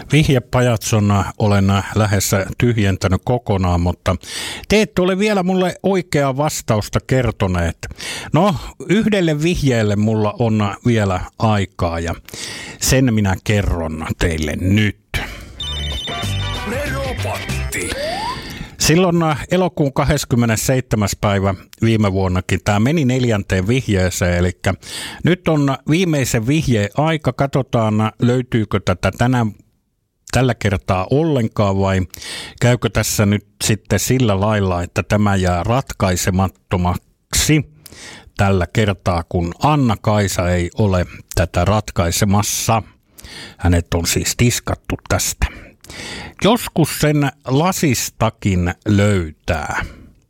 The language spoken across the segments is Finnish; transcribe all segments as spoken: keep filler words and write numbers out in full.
Vihjepajatson olen lähes tyhjentänyt kokonaan, mutta te ette ole vielä mulle oikeaa vastausta kertoneet. No, yhdelle vihjeelle mulla on vielä aikaa ja sen minä kerron teille nyt. Neropatti. Silloin elokuun kahdeskymmenesseitsemäs päivä viime vuonnakin tämä meni neljänteen vihjeeseen, eli nyt on viimeisen vihjeen aika. Katsotaan, löytyykö tätä tänä, tällä kertaa ollenkaan vai käykö tässä nyt sitten sillä lailla, että tämä jää ratkaisemattomaksi tällä kertaa, kun Anna-Kaisa ei ole tätä ratkaisemassa. Hänet on siis tiskattu tästä. Joskus sen lasistakin löytää.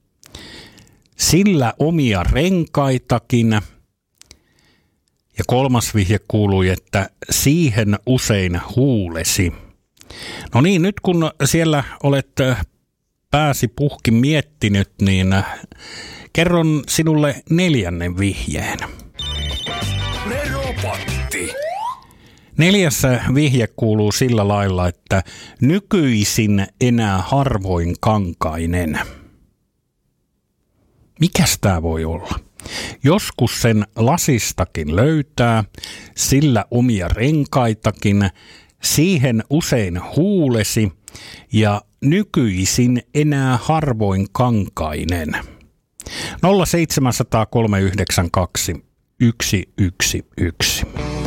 Sillä omia renkaitakin. Ja kolmas vihje kuului, että siihen usein huulesi. No niin, nyt kun siellä olet pääsi puhki miettinyt, niin kerron sinulle neljännen vihjeen. Neropatti. Neljäs vihje kuuluu sillä lailla, että nykyisin enää harvoin kankainen. Mikäs tää voi olla? Joskus sen lasistakin löytää, sillä omia renkaitakin, siihen usein huulesi ja nykyisin enää harvoin kankainen. nolla seitsemän nolla nolla kolme yhdeksän kaksi yksi yksi yksi.